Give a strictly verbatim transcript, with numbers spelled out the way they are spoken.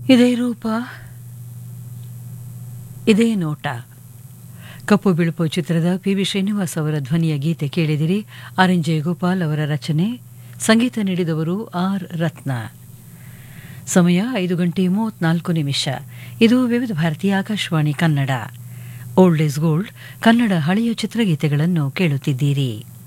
ಇದೇ ರೂಪ ಇದೇ ನೋಟ ಕಪ್ಪು ಬಿಳುಪು ಚಿತ್ರದ ಪಿ ವಿ ಶ್ರೀನಿವಾಸ್ ಅವರ ಧ್ವನಿಯ ಗೀತೆ ಕೇಳಿದಿರಿ. ಆರ್ ಎನ್ ಜಯಗೋಪಾಲ್ ಅವರ ರಚನೆ, ಸಂಗೀತ ನೀಡಿದವರು ಆರ್ ರತ್ನ. ಸಮಯ ಐದು ಗಂಟೆ ಮೂವತ್ನಾಲ್ಕು ನಿಮಿಷ. ಇದು ವಿವಿಧ ಭಾರತೀಯ Akashvani Kannada. Old is gold Kannada ಹಳೆಯ ಚಿತ್ರಗೀತೆಗಳನ್ನು ಕೇಳುತ್ತಿದ್ದೀರಿ.